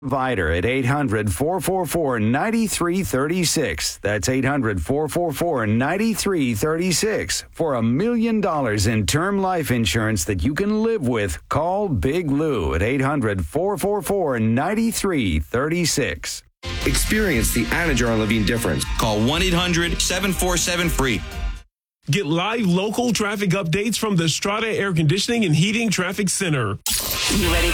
Provider at 800-444-9336. That's 800-444-9336. For $1 million in term life insurance that you can live with, call Big Lou at 800-444-9336. Experience the Anajar and Levine difference. Call 1-800-747-FREE. Get live local traffic updates from the Strata Air Conditioning and Heating Traffic Center. You ready